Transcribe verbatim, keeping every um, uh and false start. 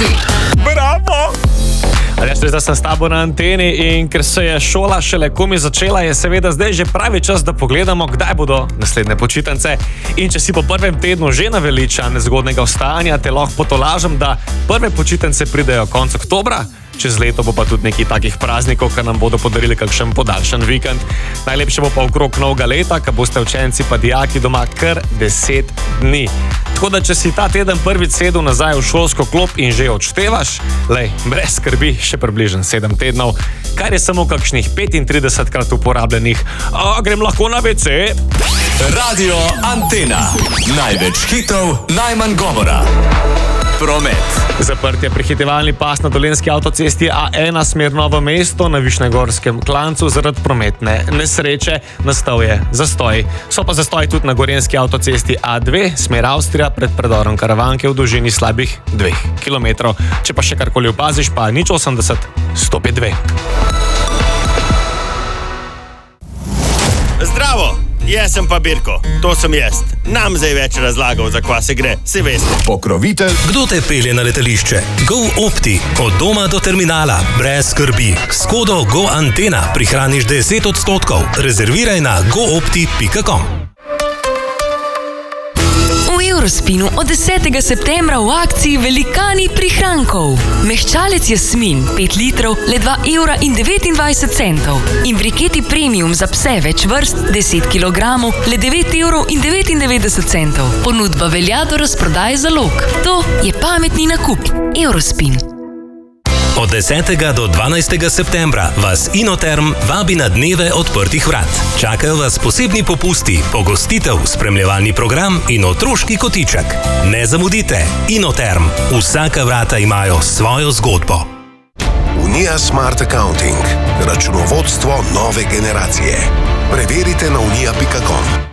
Anti. Bravo! Ali jaz res, da sem s tabo na anteni in ker se je šola šele komi začela, je seveda zdaj že pravi čas, da pogledamo, kdaj bodo naslednje počitnice. In če si po prvem tednu že naveličan zgodnega vstajanja, te lahko potolažim, da prve počitnice pridejo konec oktobra, čez leto bo pa tudi nekaj takih praznikov, ki nam bodo podarili kakšen podaljšan vikend. Najlepše bo pa okrog novega leta, ko boste učenci pa dijaki doma kar deset dni. Tako da, če si ta teden prvič sedel nazaj v šolsko klop in že odštevaš, lej, brez skrbi, še približno sedem tednov, kar je samo kakšnih petintridesetkrat uporabljenih. A, grem lahko na ve ce? Radio Antena. Največ hitov, najmanj govora. Promet. Zaprt je prehitevalni pas na dolenjski avtocesti A ena smer Novo mesto na Višnjegorskem klancu zaradi prometne nesreče. Nastal je zastoj. So pa zastoji tudi na gorenjski avtocesti A dve smer Avstrija pred predorom Karavanke v dolžini slabih dveh kilometrov. Če pa še karkoli opaziš, pa nič osemdeset sto pet dve. Zdravo! Jaz sem pa Birko, to sem jaz. Nam zdaj več razlagal, za kva se gre, se veste. Pokrovitelj. Kdo te pelje na letališče? GoOpti. Od doma do terminala. Brez skrbi. S kodo GoAntena prihraniš deset odstotkov. Rezerviraj na goopti pika com. V Eurospinu od desetega septembra v akciji Velikani prihrankov. Mehčalec Jasmin pet litrov le dva evra in devetindvajset centov. In briketi premium za pse več vrst deset kilogramov le devet evrov in devetindevetdeset centov. Ponudba velja do razprodaje zalog. To je pametni nakup. Eurospin. Od desetega do dvanajstega septembra vas Inoterm vabi na dneve odprtih vrat. Čakajo vas posebni popusti, pogostitev, spremljevalni program in otroški kotiček. Ne zamudite. Inoterm. Vsaka vrata imajo svojo zgodbo. Unija Smart Accounting. Računovodstvo nove generacije. Preverite na unija pika com.